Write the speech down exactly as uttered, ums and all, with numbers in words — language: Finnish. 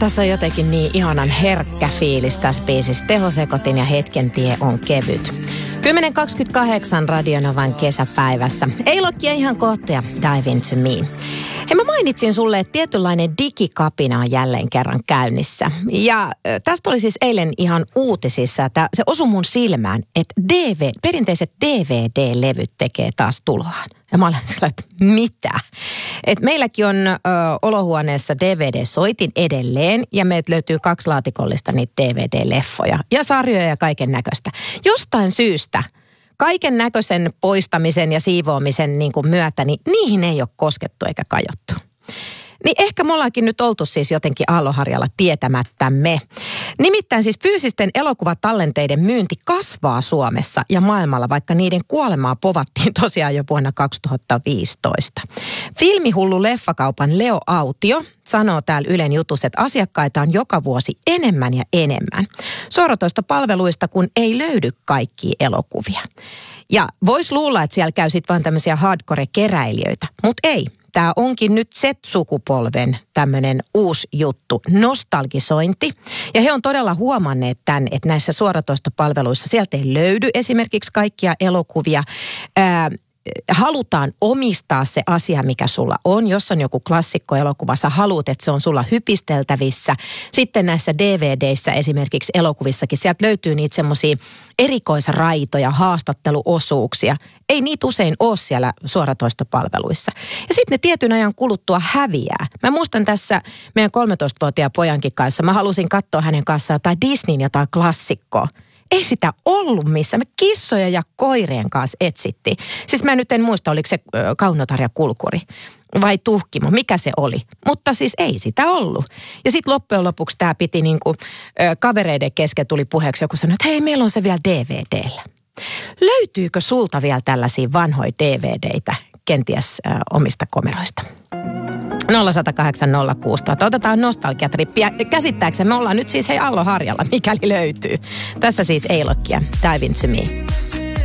tässä on jotenkin niin ihanan herkkä fiilis tässä biisissä. Tehosekotin ja hetken tie on kevyt. kymmenen kaksikymmentäkahdeksan Radionovan kesäpäivässä. Eilokkia ihan kohta ja Dive Into Me. Hei, mä mainitsin sulle, että tietynlainen digikapina on jälleen kerran käynnissä. Ja äh, tästä oli siis eilen ihan uutisissa, että se osui mun silmään, että D V, perinteiset D V D-levyt tekee taas tuloaan. Ja mä olen sillä, että mitä? Et meilläkin on ö, olohuoneessa D V D-soitin edelleen ja meiltä löytyy kaksi laatikollista niitä D V D-leffoja ja sarjoja ja kaiken näköistä. Jostain syystä kaiken näköisen poistamisen ja siivoamisen niin kuin myötä, niin niihin ei ole koskettu eikä kajottu. Niin ehkä me ollaankin nyt oltu siis jotenkin aallonharjalla tietämättämme. Nimittäin siis fyysisten elokuvatallenteiden myynti kasvaa Suomessa ja maailmalla, vaikka niiden kuolemaa povattiin tosiaan jo vuonna kaksituhattaviisitoista. Filmihullu leffakaupan Leo Autio sanoo täällä Ylen jutussa, että asiakkaita on joka vuosi enemmän ja enemmän. Suoratoista palveluista, kun ei löydy kaikkia elokuvia. Ja vois luulla, että siellä käy sitten vaan tämmöisiä hardcore-keräilijöitä, mutta ei. Tämä onkin nyt Z-sukupolven tämmöinen uusi juttu, nostalgisointi. Ja he on todella huomanneet tämän, että näissä suoratoistopalveluissa sieltä ei löydy esimerkiksi kaikkia elokuvia. Ää, halutaan omistaa se asia, mikä sulla on. Jos on joku klassikkoelokuva, sä haluat, että se on sulla hypisteltävissä. Sitten näissä D V D:issä esimerkiksi elokuvissakin, sieltä löytyy niitä semmoisia erikoisraitoja, haastatteluosuuksia. Ei niitä usein ole siellä suoratoistopalveluissa. Ja sitten ne tietyn ajan kuluttua häviää. Mä muistan tässä meidän kolmetoistavuotiaan pojankin kanssa, mä halusin katsoa hänen kanssaan tai Disneyn jotain klassikkoa. Ei sitä ollut missä. Me kissoja ja koirien kanssa etsittiin. Siis mä nyt en muista, oliko se Kaunotarja Kulkuri vai Tuhkimo, mikä se oli. Mutta siis ei sitä ollut. Ja sitten loppujen lopuksi tämä piti niinku, kavereiden kesken tuli puheeksi joku sanoi, että hei, meillä on se vielä D V D:llä. Löytyykö sulta vielä tällaisia vanhoja D V D:itä kenties ö, omista komeroista? nolla yksi nolla kahdeksan nolla kuusi. Otetaan nostalgiatrippiä. Käsittääkseni me ollaan nyt siis hei Allo Harjalla, mikäli löytyy. Tässä siis Eilokkia. Dive Into Me.